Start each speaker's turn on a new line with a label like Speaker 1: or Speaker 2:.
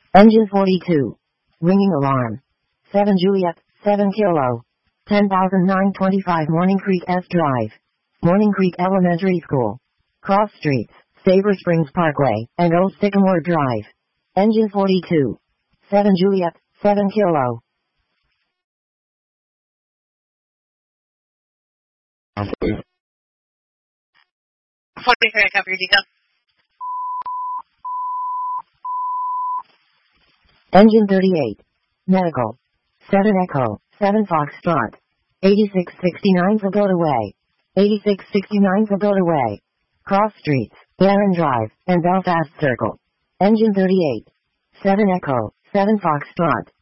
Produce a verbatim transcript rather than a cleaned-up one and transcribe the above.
Speaker 1: Engine forty-two. Ringing alarm. seven Juliet, seven Kilo. ten thousand nine hundred twenty-five Morning Creek S Drive. Morning Creek Elementary School. Cross Streets, Sabre Springs Parkway, and Old Sycamore Drive. Engine forty-two. seven Juliet, seven Kilo.
Speaker 2: forty-three, copy your details.
Speaker 1: Engine thirty-eight. Medical. seven Echo, seven Foxtrot. eighty-six sixty-nine Pagoda Way. eighty-six sixty-nine Pagoda Way. Cross Streets, Barron Drive, and Belfast Circle. Engine thirty-eight. seven Echo, seven Foxtrot.